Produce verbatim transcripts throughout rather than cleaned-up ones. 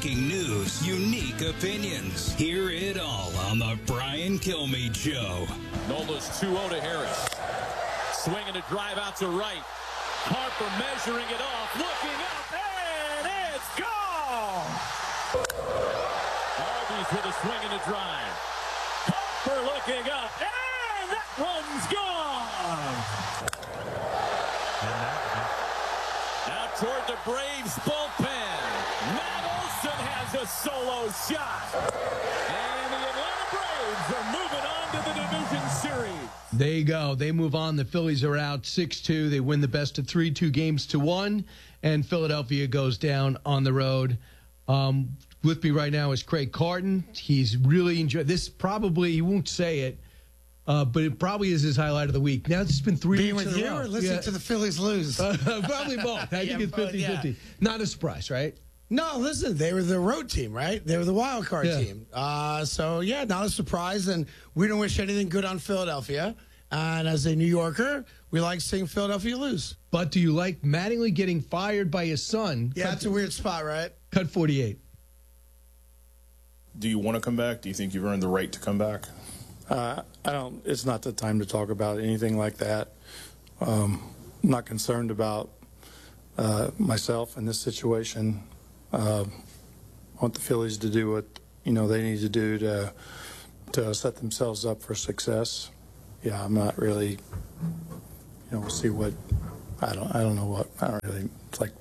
breaking news, unique opinions. Hear it all on the Brian Kilmeade Show. Nola's two oh to Harris. Swinging a drive out to right. Harper measuring it off, looking up, and it's gone! Albies with a swing and a drive. Harper looking up, and that one's gone! Out toward the Braves bullpen. Matt Olson has a solo shot. And the Atlanta Braves are moving on to the division series. There you go. They move on. The Phillies are out six two. They win the best of three, two games to one. And Philadelphia goes down on the road. Um, with me right now is Craig Carton. He's really enjoyed this. Probably, he won't say it, uh, but it probably is his highlight of the week. Now, it's been three Being weeks with in you a row. or listening Yeah. to the Phillies lose? Uh, probably both. I Yeah, think it's both, fifty-fifty. yeah. Not a surprise, right? No, listen, they were the road team, right? They were the wild card Yeah. team. Uh, so, yeah, not a surprise. And we don't wish anything good on Philadelphia. And as a New Yorker, we like seeing Philadelphia lose. But do you like Mattingly getting fired by his son? Yeah, cut, that's a weird spot, right? Cut forty-eight. Do you want to come back? Do you think you've earned the right to come back? Uh, I don't. It's not the time to talk about anything like that. Um, I'm not concerned about uh, myself in this situation. Uh, I want the Phillies to do what you know they need to do to to set themselves up for success. Yeah, I'm not really. You know, we'll see what. I don't. I don't know what. I don't really. It's like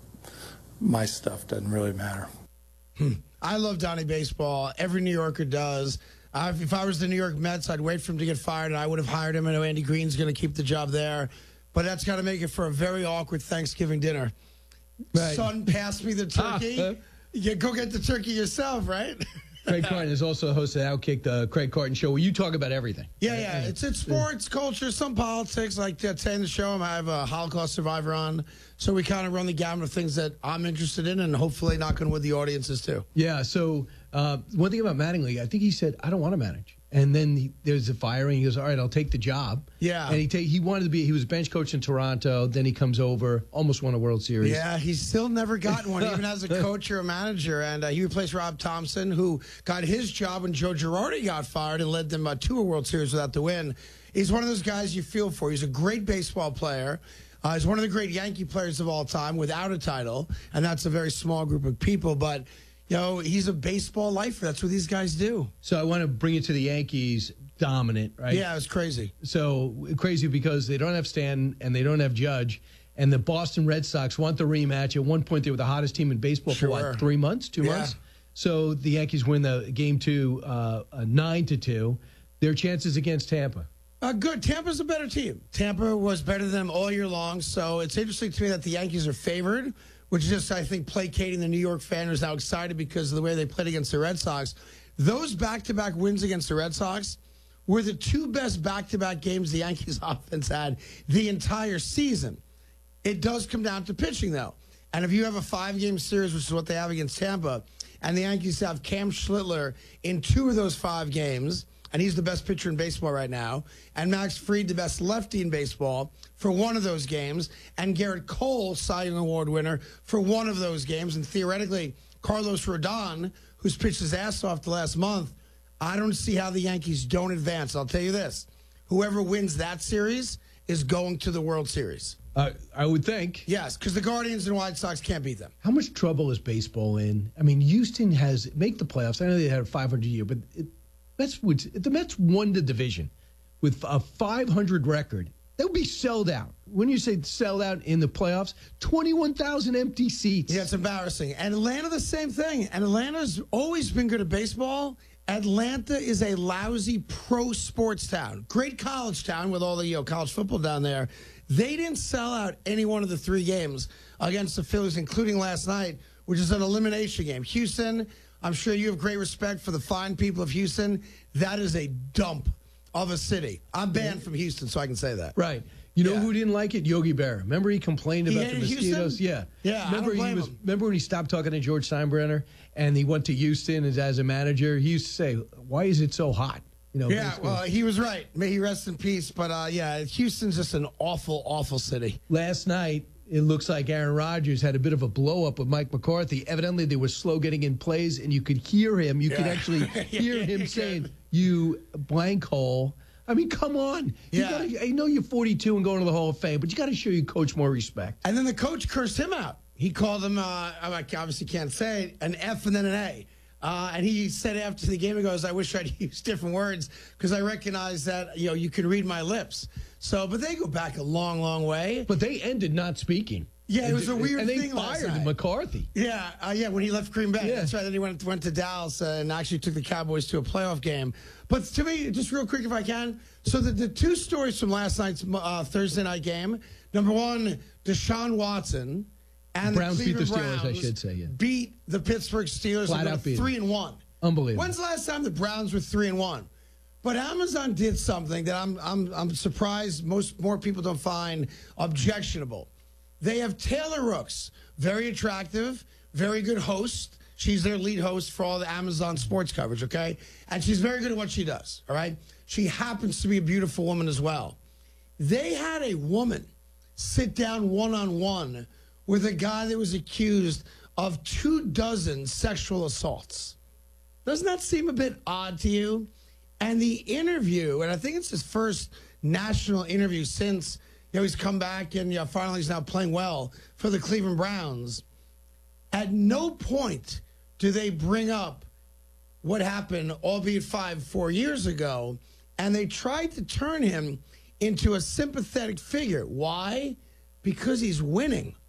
my stuff doesn't really matter. Hmm. I love Donnie Baseball. Every New Yorker does. Uh, if I was the New York Mets, I'd wait for him to get fired, and I would have hired him. I know Andy Green's going to keep the job there. But that's got to make it for a very awkward Thanksgiving dinner. Right. Son, pass me the turkey. Ah, uh, you go get the turkey yourself, right? Craig Carton is also the host of Outkick, the Craig Carton Show, where you talk about everything. Yeah, yeah. It's it's sports, culture, some politics. Like today in the show, I have a Holocaust survivor on. So we kind of run the gamut of things that I'm interested in, and hopefully knock on wood the audiences too. Yeah, so uh, one thing about Mattingly, I think he said, I don't want to manage. And then he, there's a firing. He goes, all right, I'll take the job. Yeah. And he take, he wanted to be, he was a bench coach in Toronto. Then he comes over, almost won a World Series. Yeah, he's still never gotten one, even as a coach or a manager. And uh, he replaced Rob Thompson, who got his job when Joe Girardi got fired and led them uh, to a World Series without the win. He's one of those guys you feel for. He's a great baseball player. Uh, he's one of the great Yankee players of all time without a title, and that's a very small group of people. But, you know, he's a baseball lifer. That's what these guys do. So I want to bring it to the Yankees, dominant, right? Yeah, it was crazy. So crazy because they don't have Stanton and they don't have Judge, and the Boston Red Sox want the rematch. At one point, they were the hottest team in baseball Sure. for, what, three months, two Yeah. months? So the Yankees win the game two, uh, uh, nine to two. Their chances against Tampa. Uh, good. Tampa's a better team. Tampa was better than them all year long, so it's interesting to me that the Yankees are favored, which is just, I think, placating the New York fan who's now excited because of the way they played against the Red Sox. Those back-to-back wins against the Red Sox were the two best back-to-back games the Yankees offense had the entire season. It does come down to pitching, though. And if you have a five-game series, which is what they have against Tampa, and the Yankees have Cam Schlittler in two of those five games, and he's the best pitcher in baseball right now, and Max Fried, the best lefty in baseball, for one of those games, and Garrett Cole, Cy Young Award winner, for one of those games, and theoretically, Carlos Rodon, who's pitched his ass off the last month. I don't see how the Yankees don't advance. I'll tell you this. Whoever wins that series is going to the World Series. Uh, I would think. Yes, because the Guardians and White Sox can't beat them. How much trouble is baseball in? I mean, Houston has make the playoffs. I know they had a five hundred year, but it, Mets would, if the Mets won the division with a five hundred record, that would be sold out. When you say sold out in the playoffs, twenty-one thousand empty seats. Yeah, it's embarrassing. And Atlanta, the same thing. And Atlanta's always been good at baseball. Atlanta is a lousy pro sports town. Great college town with all the you know, college football down there. They didn't sell out any one of the three games against the Phillies, including last night, which is an elimination game. Houston, I'm sure you have great respect for the fine people of Houston. That is a dump of a city. I'm banned from Houston, so I can say that. Right. You know Yeah. who didn't like it? Yogi Berra. Remember he complained He about the hated mosquitoes? Houston? Yeah. Yeah, I Remember don't blame he was him. remember when he stopped talking to George Steinbrenner and he went to Houston as, as a manager? He used to say, "Why is it so hot?" You know, Yeah, basically. well, he was right. May he rest in peace. But, uh, yeah, Houston's just an awful, awful city. Last night, it looks like Aaron Rodgers had a bit of a blow-up with Mike McCarthy. Evidently, they were slow getting in plays, and you could hear him. You Yeah. could actually hear Yeah, him you saying, could. you blank hole. I mean, come on. You Yeah. gotta, I know you're forty-two and going to the Hall of Fame, but you got to show your coach more respect. And then the coach cursed him out. He called him, uh, I obviously can't say it, an F and then an A. Uh, and he said after the game, he goes, I wish I'd used different words because I recognize that, you know, you can read my lips. So, but they go back a long, long way. But they ended not speaking. Yeah, it was a weird and they thing last fired night. McCarthy. Yeah, uh, yeah, when he left Green Bay. Yeah. That's right. Then he went, went to Dallas uh, and actually took the Cowboys to a playoff game. But to me, just real quick if I can. So the, the two stories from last night's uh, Thursday night game. Number one, Deshaun Watson and Browns the beat the Cleveland Steelers, I Browns should say, yeah. beat the Pittsburgh Steelers Flat and out went beat them. three and one. Unbelievable. When's the last time the Browns were three and one? But Amazon did something that I'm I'm I'm surprised most more people don't find objectionable. They have Taylor Rooks, very attractive, very good host. She's their lead host for all the Amazon sports coverage, okay? And she's very good at what she does, all right? She happens to be a beautiful woman as well. They had a woman sit down one-on-one with a guy that was accused of two dozen sexual assaults. Doesn't that seem a bit odd to you? And the interview, and I think it's his first national interview since you know he's come back and you know, finally he's now playing well for the Cleveland Browns. At no point do they bring up what happened, albeit five, four years ago, and they tried to turn him into a sympathetic figure. Why? Because he's winning.